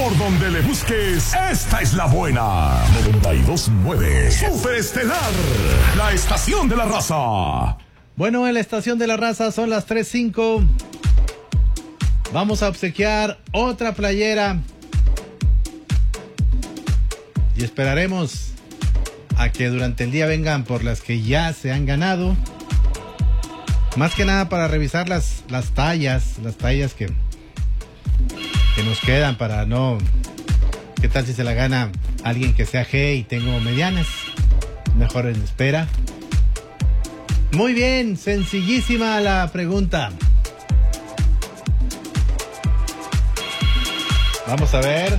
Por donde le busques, esta es la buena. 92.9 Superestelar, la estación de la raza. Bueno, en la estación de la raza son las 3:05. Vamos a obsequiar otra playera. Y esperaremos a que durante el día vengan por las que ya se han ganado. Más que nada para revisar las tallas que nos quedan para no... ¿Qué tal si se la gana alguien que sea G y tengo medianas? Mejor en espera. Muy bien, sencillísima la pregunta. Vamos a ver.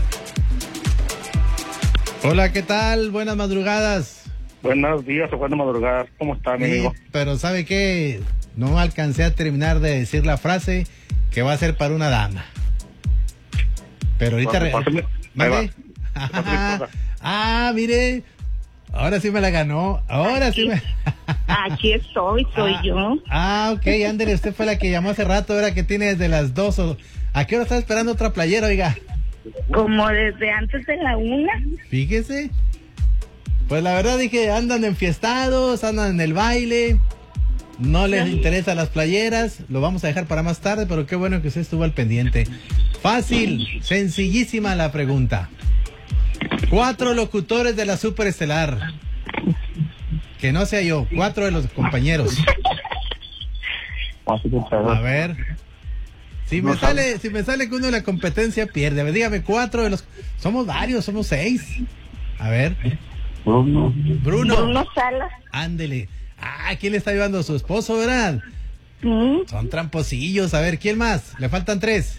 Hola, ¿qué tal? Buenas madrugadas. Buenos días o buenas madrugadas. ¿Cómo está, mi amigo? Pero ¿sabe qué? No alcancé a terminar de decir la frase que va a ser para una dama. Pero ahorita... ¿Vale? Mire. Ahora sí me la ganó. Ahora sí me... Aquí estoy, soy yo. Ok, ándale, usted fue la que llamó hace rato, ahora que tiene desde las 2 ¿A qué hora está esperando otra playera, oiga? Como desde antes de la 1. Fíjese. Pues la verdad dije, andan enfiestados, andan en el baile, no les interesan las playeras, lo vamos a dejar para más tarde, pero qué bueno que usted estuvo al pendiente. Fácil, sencillísima la pregunta. 4 locutores de la Superestelar. Que no sea yo, 4 de los compañeros. A ver. Si me sale que uno de la competencia pierde, a ver, dígame 4 de los... Somos varios, somos 6. A ver. Bruno Salas. Ándele. ¿Quién le está llevando a su esposo, verdad? Son tramposillos. A ver, ¿quién más? Le faltan 3.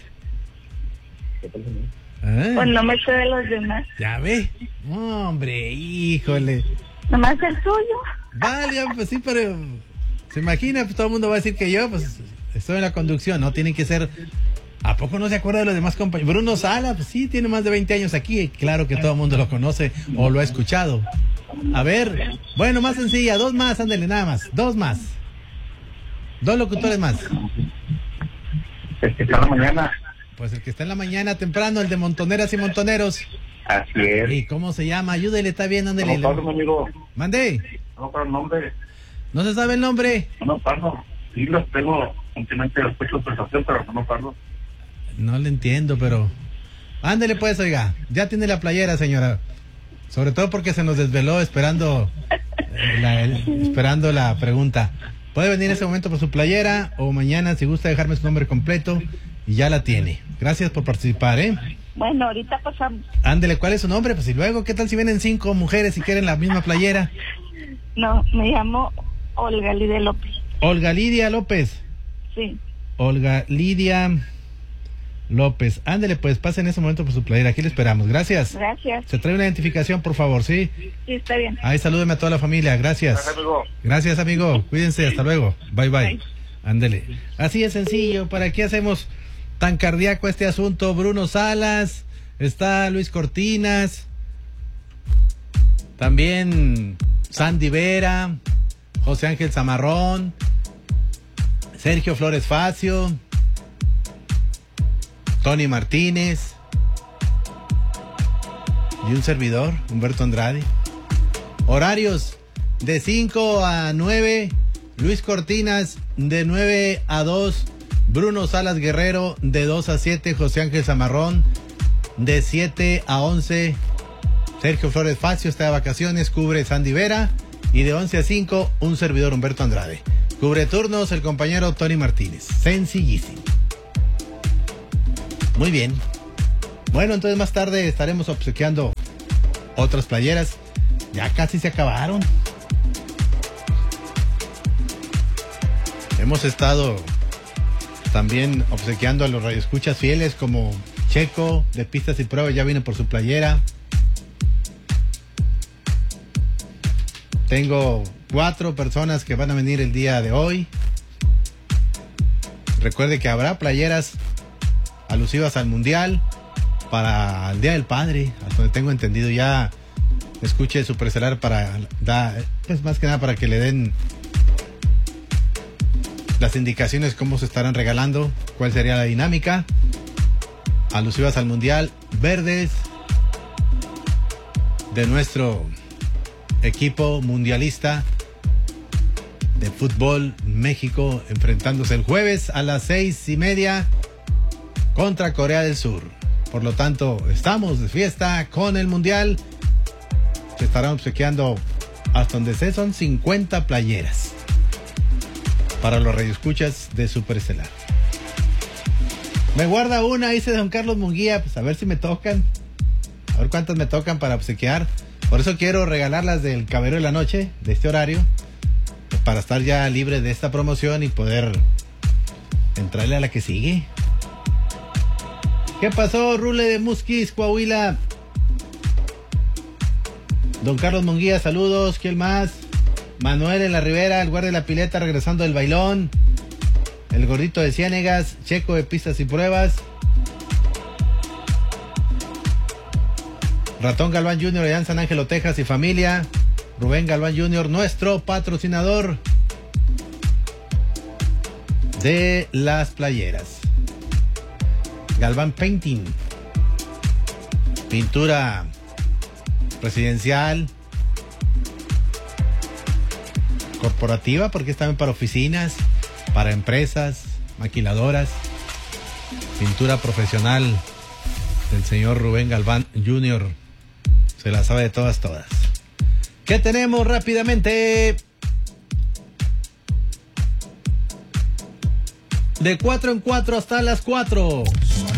Pues no me sé de los demás. Ya ve. Hombre, híjole. Nomás el suyo. Vale, pues sí, pero... ¿Se imagina? Pues todo el mundo va a decir que yo, pues... Estoy en la conducción, ¿no? Tienen que ser... ¿A poco no se acuerda de los demás compañeros? Bruno Sala, pues sí, tiene más de 20 años aquí. Claro que todo el mundo lo conoce o lo ha escuchado. A ver, bueno, más sencilla, 2 más, ándale, nada más. 2 más. 2 locutores más. El que está en la mañana. Pues el que está en la mañana temprano, el de Montoneras y Montoneros. Así es. ¿Y cómo se llama? Ayúdele, está bien, ándale. No paso, amigo. ¿Mande? No para el nombre. ¿No se sabe el nombre? No paso. Sí los tengo, últimamente después de prestación, pero no paso. No le entiendo, pero... Ándele pues, oiga. Ya tiene la playera, señora. Sobre todo porque se nos desveló esperando la pregunta. Puede venir en ese momento por su playera o mañana si gusta dejarme su nombre completo y ya la tiene. Gracias por participar, ¿eh? Bueno, ahorita pasamos. Ándele, ¿cuál es su nombre? Pues y luego, ¿qué tal si vienen 5 mujeres y quieren la misma playera? No, me llamo Olga Lidia López. Olga Lidia López. Sí. Olga Lidia López. Ándele, pues pase en ese momento por su playera. Aquí le esperamos. Gracias. Gracias. Se trae una identificación, por favor, ¿sí? Sí, está bien. Ahí, salúdeme a toda la familia. Gracias. Gracias, amigo. Gracias, amigo. Cuídense. Hasta luego. Bye, bye. Ándele. Así es sencillo. ¿Para qué hacemos tan cardíaco este asunto? Bruno Salas. Está Luis Cortinas. También Sandy Vera. José Ángel Zamarrón. Sergio Flores Facio. Tony Martínez. Y un servidor, Humberto Andrade. Horarios de 5 a 9. Luis Cortinas de 9 a 2. Bruno Salas Guerrero de 2 a 7. José Ángel Zamarrón de 7 a 11. Sergio Flores Facio está de vacaciones, cubre Sandy Vera. Y de 11 a 5, un servidor, Humberto Andrade. Cubre turnos el compañero Tony Martínez. Sencillísimo. Muy bien. Bueno, entonces más tarde estaremos obsequiando otras playeras. Ya casi se acabaron. Hemos estado también obsequiando a los radioescuchas fieles como Checo de Pistas y Pruebas, ya viene por su playera. Tengo 4 personas que van a venir el día de hoy. Recuerde que habrá playeras alusivas al Mundial para el Día del Padre, hasta donde tengo entendido. Ya escuche Superestelar para pues más que nada para que le den las indicaciones cómo se estarán regalando, cuál sería la dinámica. alusivas al Mundial, verdes de nuestro equipo mundialista de fútbol México, enfrentándose el jueves a las 6:30 contra Corea del Sur. Por lo tanto, estamos de fiesta con el Mundial. Se estarán obsequiando, hasta donde sé, son 50 playeras para los radioescuchas de Superestelar. Me guarda una, dice don Carlos Munguía, pues a ver si me tocan. A ver cuántas me tocan para obsequiar. Por eso quiero regalarlas del Caballero de la Noche, de este horario, para estar ya libre de esta promoción y poder entrarle a la que sigue. ¿Qué pasó, Rule de Musquis, Coahuila? Don Carlos Munguía, saludos. ¿Quién más? Manuel en la Ribera, el guardia de la pileta regresando del bailón. El gordito de Ciénegas, Checo de Pistas y Pruebas. Ratón Galván Jr. allá en San Ángelo, Texas y familia. Rubén Galván Jr., nuestro patrocinador de las playeras. Galván Painting, pintura residencial, corporativa, porque es también para oficinas, para empresas, maquiladoras. Pintura profesional del señor Rubén Galván Jr. Se la sabe de todas. ¿Qué tenemos rápidamente? De 4 en 4 hasta las 4.